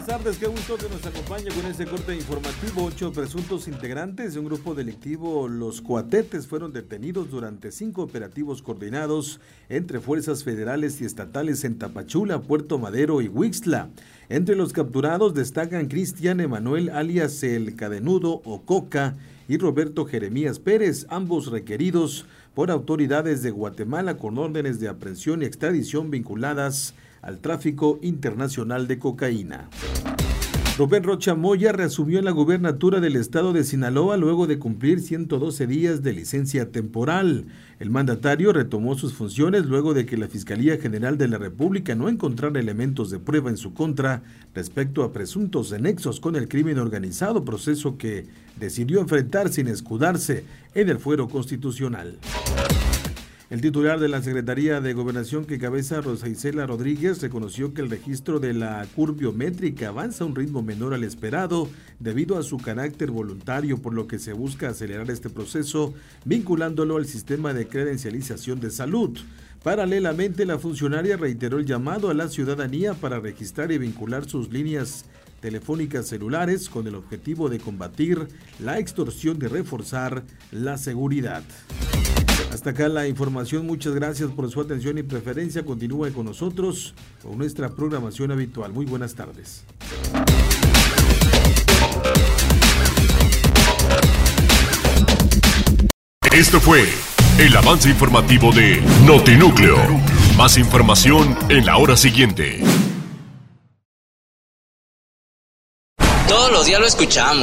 tardes, qué gusto que nos acompañe con este corte informativo. 8 presuntos integrantes de un grupo delictivo, los Cuatetes, fueron detenidos durante 5 operativos coordinados entre fuerzas federales y estatales en Tapachula, Puerto Madero y Huixtla. Entre los capturados destacan Cristian Emanuel alias El Cadenudo o Coca y Roberto Jeremías Pérez, ambos requeridos por autoridades de Guatemala con órdenes de aprehensión y extradición vinculadas al tráfico internacional de cocaína. Rubén Rocha Moya reasumió en la gubernatura del estado de Sinaloa luego de cumplir 112 días de licencia temporal. El mandatario retomó sus funciones luego de que la Fiscalía General de la República no encontrara elementos de prueba en su contra respecto a presuntos nexos con el crimen organizado, proceso que decidió enfrentar sin escudarse en el fuero constitucional. El titular de la Secretaría de Gobernación que cabeza Rosa Isela Rodríguez reconoció que el registro de la CUR biométrica avanza a un ritmo menor al esperado debido a su carácter voluntario, por lo que se busca acelerar este proceso vinculándolo al sistema de credencialización de salud. Paralelamente, la funcionaria reiteró el llamado a la ciudadanía para registrar y vincular sus líneas telefónicas celulares con el objetivo de combatir la extorsión y reforzar la seguridad. Hasta acá la información, muchas gracias por su atención y preferencia. Continúe con nosotros con nuestra programación habitual. Muy buenas tardes. Esto fue el avance informativo de Notinúcleo. Más información en la hora siguiente. Todos los días lo escuchamos.